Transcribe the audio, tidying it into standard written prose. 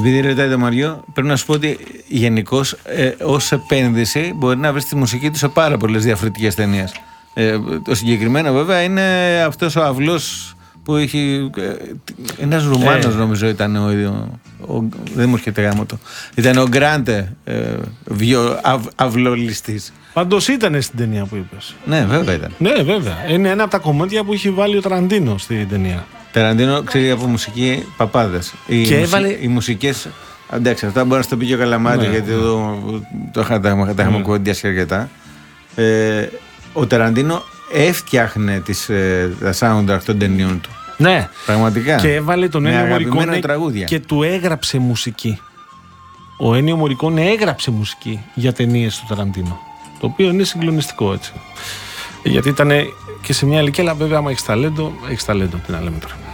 Επειδή ρωτάει το Μαριό, πρέπει να σου πω ότι γενικώς ως επένδυση μπορεί να βρει τη μουσική του σε πάρα πολλές διαφορετικές ταινίες. Το συγκεκριμένο βέβαια είναι αυτός ο αυλός που έχει. Ένας Ρουμάνος νομίζω ήταν ο ίδιο. Δεν μου έρχεται γάμο το. Ήταν ο Γκράντε, αυλολιστής. Πάντως ήταν στην ταινία που είπες. Ναι, βέβαια ήταν. Ναι, βέβαια. Είναι ένα από τα κομμάτια που έχει βάλει ο Ταραντίνο στην ταινία. Ταραντίνο ξέρει από μουσική παπάδες. Οι μουσικές. Εντάξει, αυτά μπορεί να το πει και ο Καλαμάτι, γιατί τα είχαμε κουβεντιάσει αρκετά. Ο Ταραντίνο έφτιαχνε τα soundtrack των ταινιών του. Ναι, πραγματικά. Και έβαλε τον Ennio Morricone και του έγραψε μουσική. Ο Ennio Morricone έγραψε μουσική για ταινίες του Ταραντίνο. Το οποίο είναι συγκλονιστικό, έτσι. Γιατί ήταν και σε μια ηλικία, αλλά βέβαια άμα έχεις ταλέντο, τι να λέμε τώρα.